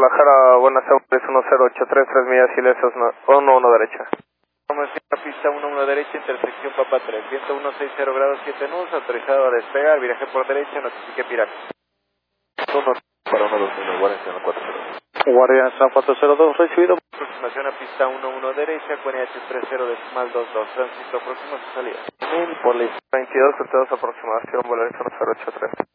Guadalajara, buenas tardes, 1083, 3 millas silesas, 11 derecha. Pista 11 derecha, intersección Papa 3, viento 160 grados 7 nudos, autorizado a despegar, viraje por derecha, notifique Pirac. 1 para 121, Guardia 402. Guardia 402, recibido. Aproximación a pista 11 derecha, QNH 30.22, tránsito próximo a su salida. 1000, Polis 22, ustedes aproximación, Volaris 1083.